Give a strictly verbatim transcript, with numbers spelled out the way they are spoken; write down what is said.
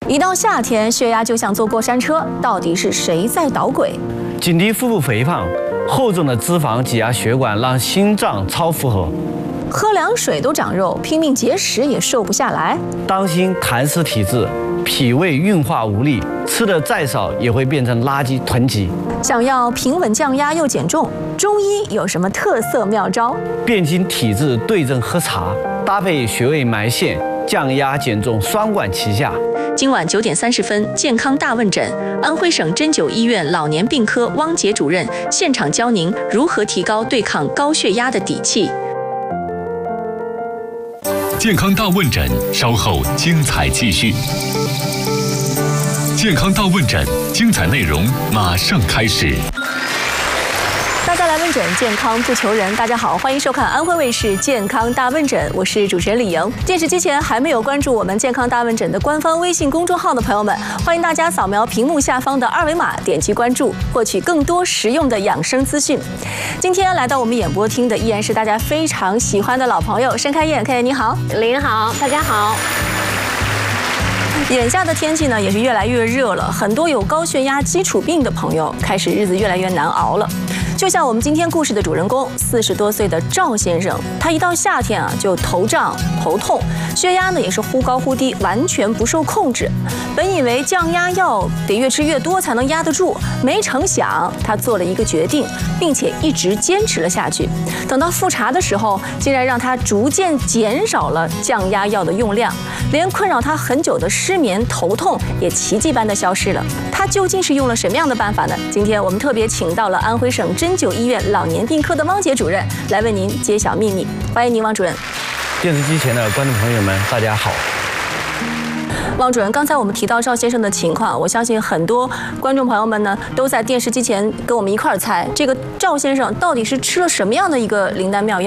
一到夏天，血压就像坐过山车，到底是谁在捣鬼？ 紧急腹部肥胖，厚重的脂肪挤压血管，让心脏超负荷。 喝凉水都长肉，拼命节食也瘦不下来。 当心痰湿体质，脾胃运化无力，吃的再少也会变成垃圾囤积。 想要平稳降压又减重，中医有什么特色妙招？ 变经体质对症喝茶，搭配穴位埋线，降压减重双管齐下。 今晚九点三十分，健康大问诊，安徽省针灸医院老年病科汪杰主任现场教您如何提高对抗高血压的底气。 健康大问诊，稍后精彩继续。健康大问诊，精彩内容马上开始。 大家来问诊，健康不求人。大家好，欢迎收看安徽卫视健康大问诊，我是主持人李莹。电视机前还没有关注我们健康大问诊的官方微信公众号的朋友们，欢迎大家扫描屏幕下方的二维码，点击关注，获取更多实用的养生资讯。今天来到我们演播厅的依然是大家非常喜欢的老朋友申开燕，开燕你好。 林好，大家好。 眼下的天气呢，也是越来越热了，很多有高血压基础病的朋友开始日子越来越难熬了。就像我们今天故事的主人公，四十多岁的赵先生，他一到夏天啊就头胀头痛，血压呢也是忽高忽低，完全不受控制。本以为降压药得越吃越多才能压得住，没成想他做了一个决定，并且一直坚持了下去。等到复查的时候，竟然让他逐渐减少了降压药的用量，连困扰他很久的失眠头痛也奇迹般的消失了。他究竟是用了什么样的办法呢？今天我们特别请到了安徽省针灸医院老年病科的汪杰主任来为您揭晓秘密。欢迎您，汪主任。 电视机前的观众朋友们，大家好。 汪主任，刚才我们提到赵先生的情况，我相信很多观众朋友们呢都在电视机前跟我们一块儿猜，这个赵先生到底是吃了什么样的一个灵丹妙药？